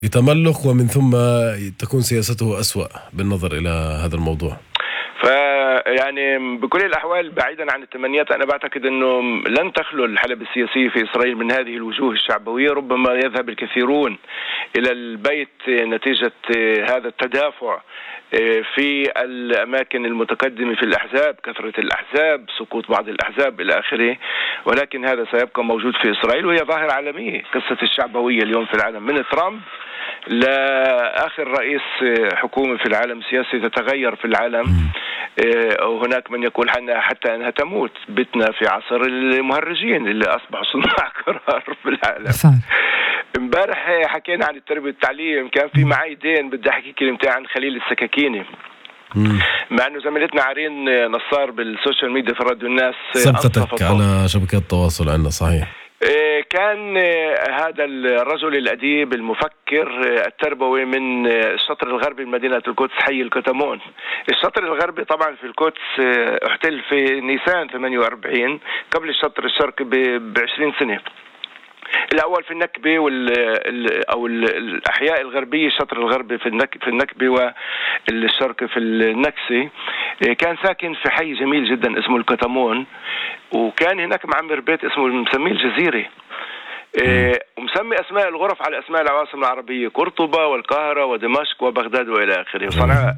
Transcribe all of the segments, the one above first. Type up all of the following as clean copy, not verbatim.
يتملق ومن ثم تكون سياسته أسوأ بالنظر إلى هذا الموضوع. فيعني بكل الأحوال بعيدا عن التمنيات، أنا بعتقد أنه لن تخلو الحلبة السياسية في إسرائيل من هذه الوجوه الشعبوية. ربما يذهب الكثيرون إلى البيت نتيجة هذا التدافع في الأماكن المتقدمة في الأحزاب، كثرة الأحزاب، سقوط بعض الأحزاب إلى آخره، ولكن هذا سيبقى موجود في إسرائيل، وهي ظاهرة عالمية. قصة الشعبوية اليوم في العالم من ترامب لآخر رئيس حكومة في العالم، سياسي تتغير في العالم. وهناك من يقول حتى أنها تموت. بتنا في عصر المهرجين اللي أصبحوا صناع قرار في العالم. امبارح حكينا عن التربية والتعليم، كان في معي دين بدي أحكي كلمتين عن خليل السكاكيني، مع أنه زميلتنا عرين نصار بالسوشيال ميديا في راديو الناس سبقتك على شبكات التواصل عندنا. صحيح. كان هذا الرجل الأديب المفكر التربوي من الشطر الغربي من مدينة القدس، حي الكتمون. الشطر الغربي طبعا في القدس احتل في نيسان 48 قبل الشطر الشرقي ب20 سنة. الأول في النكبة أو الأحياء الغربية، الشطر الغربي في النكبة والشرقي في النكسي. كان ساكن في حي جميل جدا اسمه الكتمون، وكان هناك معمر بيت اسمه مسميه الجزيرة، ومسمي أسماء الغرف على أسماء العواصم العربية، قرطبة والقاهرة ودمشق وبغداد وإلى آخره وصنعاء.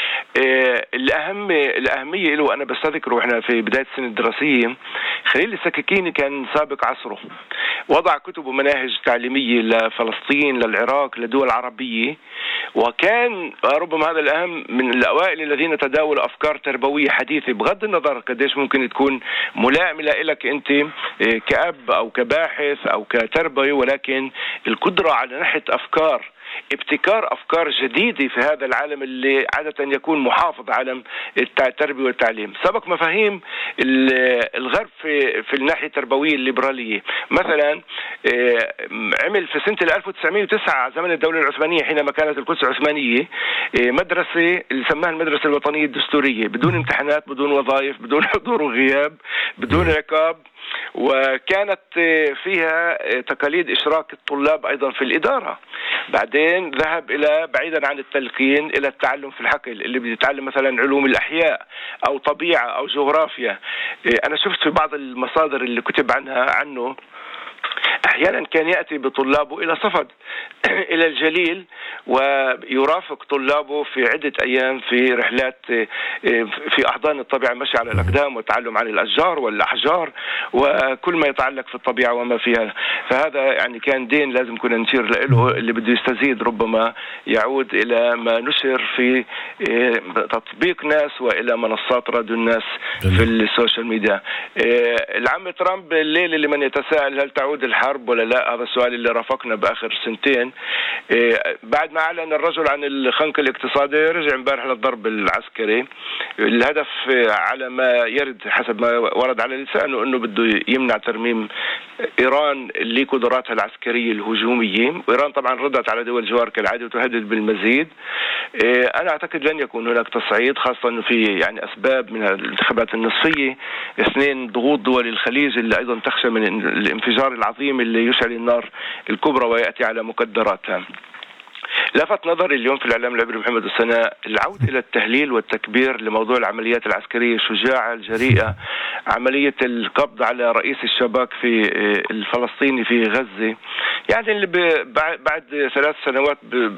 الأهمية له أنا بستذكره إحنا في بداية السنة الدراسية، خليل السكاكيني كان سابق عصره، وضع كتب ومناهج تعليمية لفلسطين، للعراق، لدول عربية، وكان ربما هذا الأهم من الأوائل الذين تداولوا أفكار تربوية حديثة، بغض النظر قديش ممكن تكون ملائمة لك أنت كأب أو كباحث أو كتربوي، ولكن القدرة على نحت أفكار، ابتكار أفكار جديدة في هذا العالم اللي عادة يكون محافظ عالم التربية والتعليم. سبق مفاهيم الغرب في الناحية التربوية الليبرالية. مثلا عمل في سنة 1909 زمن الدولة العثمانية حينما كانت القدس عثمانية مدرسة اللي سماها المدرسة الوطنية الدستورية، بدون امتحانات، بدون وظائف، بدون حضور وغياب، بدون عقاب، وكانت فيها تقاليد إشراك الطلاب أيضا في الإدارة. بعدين ذهب إلى بعيدا عن التلقين إلى التعلم في الحقل، اللي بيتعلم مثلا علوم الأحياء أو طبيعة أو جغرافيا. أنا شفت في بعض المصادر اللي كتب عنه أحيانا كان يأتي بطلابه إلى صفد إلى الجليل، ويرافق طلابه في عدة أيام في رحلات في أحضان الطبيعة، مشي على الأقدام وتعلم عن الأشجار والأحجار وكل ما يتعلق في الطبيعة وما فيها. فهذا يعني كان دين لازم كنا نشير له، اللي بده يستزيد ربما يعود إلى ما نشر في تطبيق ناس وإلى منصات راديو الناس في السوشيال ميديا. العم ترامب الليلة لمن يتساءل هل تعود الحرب ولا لا، هذا السؤال اللي رافقنا بآخر سنتين. بعد ما أعلن الرجل عن الخنق الاقتصادي رجع امبارح للضرب العسكري. الهدف على ما يرد حسب ما ورد على لسانه أنه بده يمنع ترميم إيران لقدراتها العسكرية الهجومية، وإيران طبعا ردت على دول الجوار كالعادة وتهدد بالمزيد. أنا أعتقد لن يكون هناك تصعيد، خاصة أنه في يعني أسباب من الانتخابات النصفية، اثنين ضغوط دول الخليج اللي أيضا تخشى من الانفجار العظيم اللي يشعل النار الكبرى ويأتي على مقدراتها. لفت نظري اليوم في الإعلام العبري محمد السناء العودة إلى التهليل والتكبير لموضوع العمليات العسكرية الشجاعة الجريئة، عملية القبض على رئيس الشباك في الفلسطيني في غزة، يعني اللي بعد 3 سنوات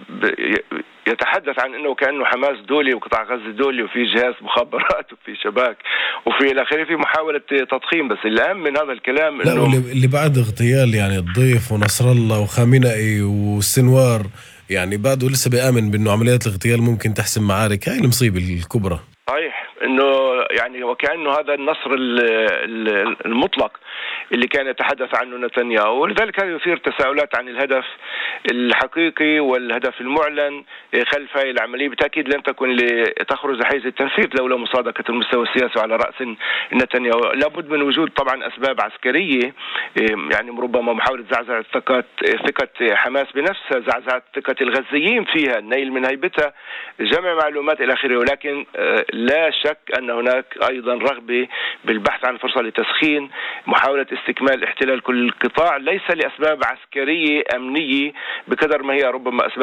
يتحدث عن أنه كأنه حماس دولي وقطاع غزة دولي وفي جهاز مخابرات وفي شباك وفي الآخر، في محاولة تضخيم. بس الأهم من هذا الكلام إنه اللي بعد اغتيال يعني الضيف ونصر الله وخامنئي والسنوار، يعني بعده لسه بيآمن بأنه عمليات الاغتيال ممكن تحسم معارك. هاي المصيبة الكبرى. صحيح انه يعني وكأنه هذا النصر المطلق اللي كان يتحدث عنه نتنياهو، ولذلك هذا يثير تساؤلات عن الهدف الحقيقي والهدف المعلن خلف هذه العملية. بالتأكيد لن تكون لتخرج حيز التنفيذ لولا مصادقة المستوى السياسي على رأس نتنياهو. لابد من وجود طبعا أسباب عسكرية، يعني ربما محاولة زعزعة ثقة حماس بنفسها، زعزعة ثقة الغزيين فيها، النيل من هيبتها، جمع معلومات إلى آخره. ولكن لا شك أن هناك أيضا رغبة بالبحث عن فرصة لتسخين، محاولة استكمال احتلال كل القطاع، ليس لأسباب عسكرية أمنية بقدر ما هي ربما أسباب